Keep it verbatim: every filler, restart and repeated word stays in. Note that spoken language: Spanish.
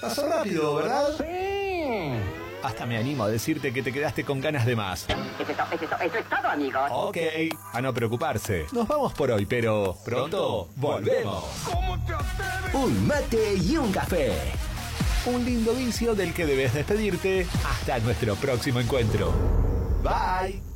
Pasó rápido, ¿verdad? Sí. Hasta me animo a decirte que te quedaste con ganas de más. Es esto, es esto, eso es todo, amigos. Ok, a no preocuparse. Nos vamos por hoy, pero pronto volvemos. ¿Cómo te atreves? Un mate y un café. Un lindo vicio del que debes despedirte. Hasta nuestro próximo encuentro. Bye.